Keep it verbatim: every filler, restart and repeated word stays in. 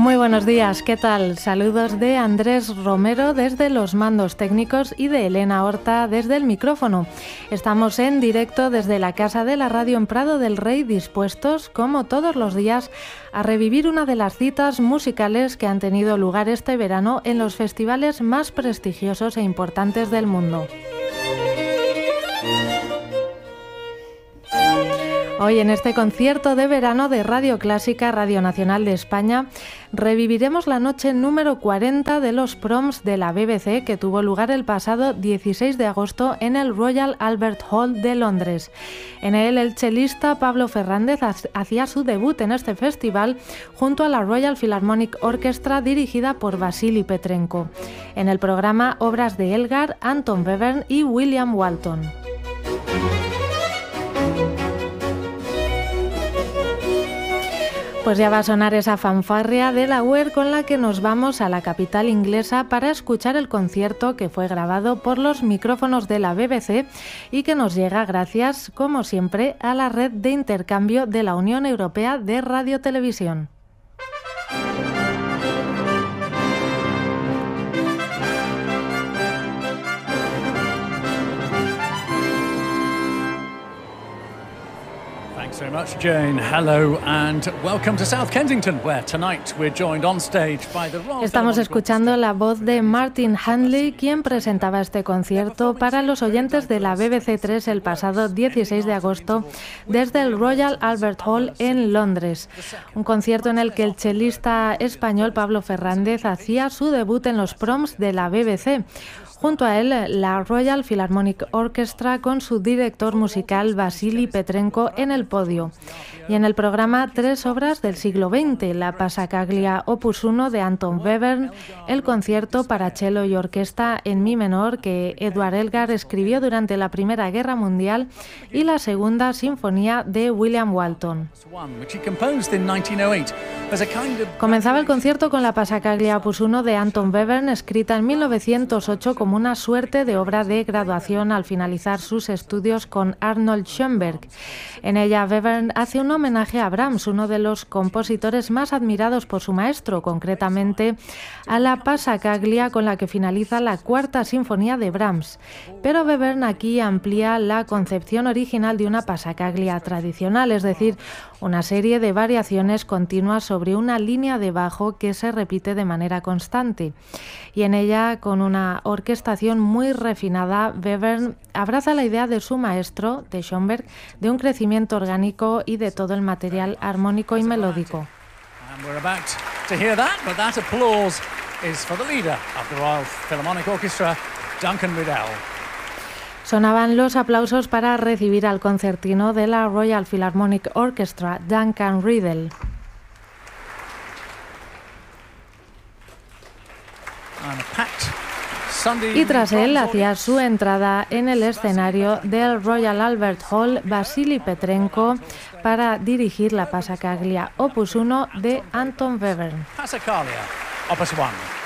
Muy buenos días, ¿qué tal? Saludos de Andrés Romero desde los mandos técnicos y de Elena Horta desde el micrófono. Estamos en directo desde la Casa de la Radio en Prado del Rey, dispuestos, como todos los días, a revivir una de las citas musicales que han tenido lugar este verano en los festivales más prestigiosos e importantes del mundo. Hoy en este concierto de verano de Radio Clásica, Radio Nacional de España, reviviremos la noche número cuarenta de los Proms de la B B C que tuvo lugar el pasado dieciséis de agosto en el Royal Albert Hall de Londres. En él el chelista Pablo Fernández hacía su debut en este festival junto a la Royal Philharmonic Orchestra dirigida por Vasily Petrenko. En el programa obras de Elgar, Anton Webern y William Walton. Pues ya va a sonar esa fanfarria de la U E R con la que nos vamos a la capital inglesa para escuchar el concierto que fue grabado por los micrófonos de la B B C y que nos llega gracias, como siempre, a la red de intercambio de la Unión Europea de Radiotelevisión. Thanks very much, Jane. Hello and welcome to South Kensington, where tonight we're joined on stage by the Royal Estamos escuchando la voz de Martin Handley, quien presentaba este concierto para los oyentes de la B B C tres el pasado dieciséis de agosto desde el Royal Albert Hall en Londres. Un concierto en el que el chelista español Pablo Fernández hacía su debut en los Proms de la B B C. Junto a él, la Royal Philharmonic Orchestra con su director musical Vasily Petrenko en el podio. Y en el programa tres obras del siglo veinte, la Passacaglia Opus uno de Anton Webern, el concierto para cello y orquesta en mi menor que Edward Elgar escribió durante la Primera Guerra Mundial y la Segunda Sinfonía de William Walton. Comenzaba el concierto con la Passacaglia Opus uno de Anton Webern, escrita en mil novecientos ocho como una suerte de obra de graduación al finalizar sus estudios con Arnold Schoenberg. En ella Webern hace un homenaje a Brahms, uno de los compositores más admirados por su maestro, concretamente a la Passacaglia con la que finaliza la Cuarta Sinfonía de Brahms. Pero Webern aquí amplía la concepción original de una Passacaglia tradicional, es decir, una serie de variaciones continuas sobre una línea de bajo que se repite de manera constante. Y en ella, con una orquestación muy refinada, Webern abraza la idea de su maestro, de Schoenberg, de un crecimiento orgánico y de todo el material armónico y melódico. Sonaban los aplausos para recibir al concertino de la Royal Philharmonic Orchestra, Duncan Riddle. Y tras él hacía su entrada en el escenario del Royal Albert Hall Vasily Petrenko para dirigir la Passacaglia Opus uno de Anton Webern. Passacaglia Opus uno.